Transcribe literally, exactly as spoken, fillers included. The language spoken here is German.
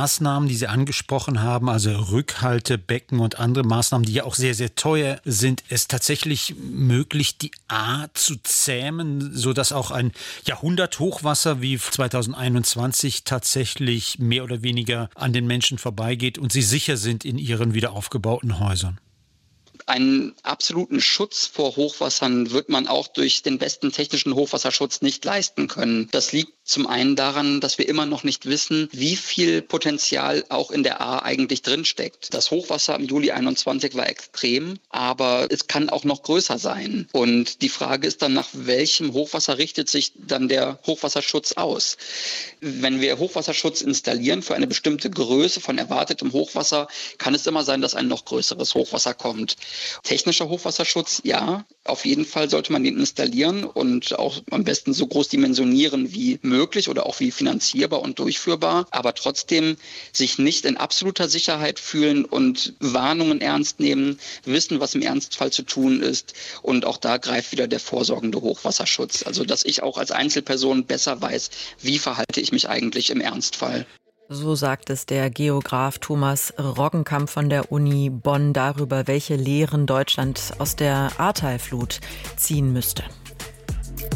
Maßnahmen, die Sie angesprochen haben, also Rückhaltebecken und andere Maßnahmen, die ja auch sehr, sehr teuer sind, es tatsächlich möglich, die Ahr zu zähmen, sodass auch ein Jahrhunderthochwasser wie zweitausendeinundzwanzig tatsächlich mehr oder weniger an den Menschen vorbeigeht und sie sicher sind in ihren wiederaufgebauten Häusern? Einen absoluten Schutz vor Hochwassern wird man auch durch den besten technischen Hochwasserschutz nicht leisten können. Das liegt zum einen daran, dass wir immer noch nicht wissen, wie viel Potenzial auch in der Ahr eigentlich drinsteckt. Das Hochwasser im Juli einundzwanzig war extrem, aber es kann auch noch größer sein. Und die Frage ist dann, nach welchem Hochwasser richtet sich dann der Hochwasserschutz aus? Wenn wir Hochwasserschutz installieren für eine bestimmte Größe von erwartetem Hochwasser, kann es immer sein, dass ein noch größeres Hochwasser kommt. Technischer Hochwasserschutz, ja, auf jeden Fall sollte man den installieren und auch am besten so groß dimensionieren wie möglich oder auch wie finanzierbar und durchführbar, aber trotzdem sich nicht in absoluter Sicherheit fühlen und Warnungen ernst nehmen, wissen, was im Ernstfall zu tun ist, und auch da greift wieder der vorsorgende Hochwasserschutz. Also, dass ich auch als Einzelperson besser weiß, wie verhalte ich mich eigentlich im Ernstfall. So sagt es der Geograf Thomas Roggenkamp von der Uni Bonn darüber, welche Lehren Deutschland aus der Ahrtalflut ziehen müsste.